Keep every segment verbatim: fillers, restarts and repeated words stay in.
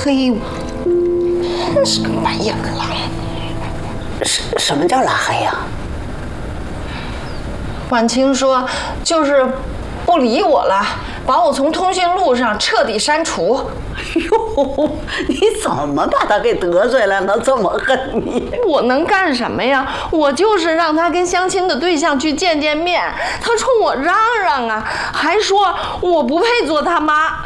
黑我，真是个白眼狼。 什什么叫拉黑呀？ 婉清说，就是不理我了，把我从通讯录上彻底删除。 哟，你怎么把他给得罪了呢？这么恨你？ 我能干什么呀？我就是让他跟相亲的对象去见见面，他冲我嚷嚷啊，还说我不配做他妈。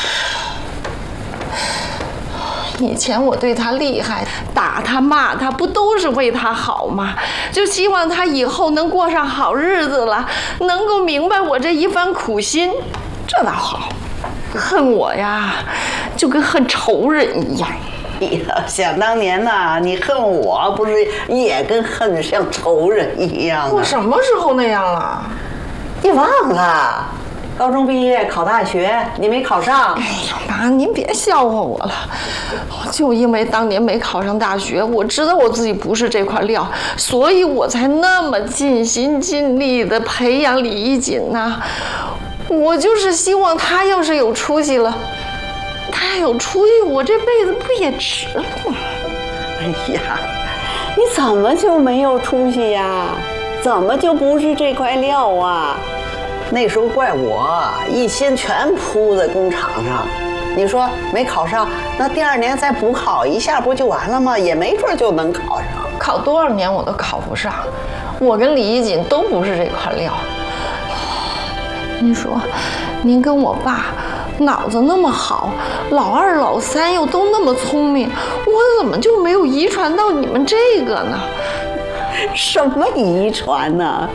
以前我对他厉害，打他骂他，不都是为他好吗？就希望他以后能过上好日子了，能够明白我这一番苦心，这倒好。恨我呀，就跟恨仇人一样。 哎呀，想当年呐，你恨我不是也跟恨像仇人一样啊？ 我什么时候那样了？ 你忘了？高中毕业考大学，你没考上。 哎呀妈，您别笑话我了。就因为当年没考上大学，我知道我自己不是这块料，所以我才那么尽心尽力的培养李一锦呐。我就是希望他要是有出息了，他有出息，我这辈子不也值了吗？ 哎呀，你怎么就没有出息呀？怎么就不是这块料啊？那时候怪我一心全扑在工厂上，你说没考上，那第二年再补考一下不就完了吗？也没准就能考上。 考多少年我都考不上，我跟李一锦都不是这块料。您说，您跟我爸脑子那么好，老二老三又都那么聪明，我怎么就没有遗传到你们这个呢？ 什么遗传呢？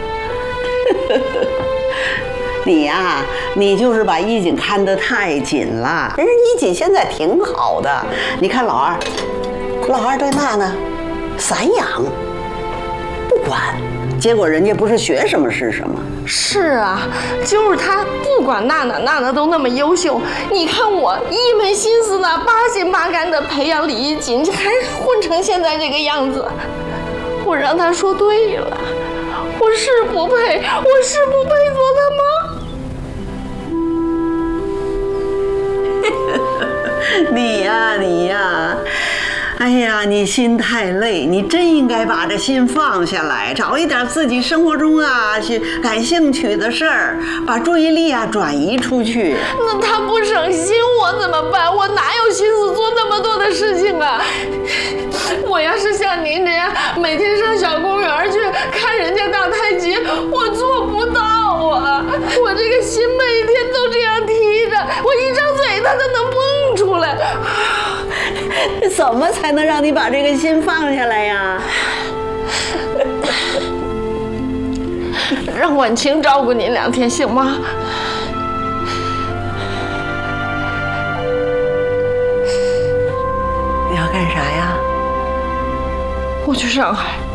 你呀、啊，你就是把一锦看得太紧了。人家一锦现在挺好的，你看老二，老二对娜娜散养，不管，结果人家不是学什么是什么。 是啊，就是他不管娜娜，娜娜都那么优秀。你看我一门心思的、八心八肝的培养李一锦，还混成现在这个样子。我让他说对了，我是不配，我是不配做他妈。 你呀，你呀，哎呀，你心太累，你真应该把这心放下来，找一点自己生活中啊去感兴趣的事儿，把注意力啊转移出去。 那他不省心，我怎么办？我哪有心思做那么多的事情啊？我要是像您这样每天上小公园去看人家打太极，我做不到啊！我这个心每天都这样提着，我一张嘴它都能蹦出来。 怎么才能让你把这个心放下来呀？ 让婉清照顾您两天行吗？ 你要干啥呀？ 我去上海。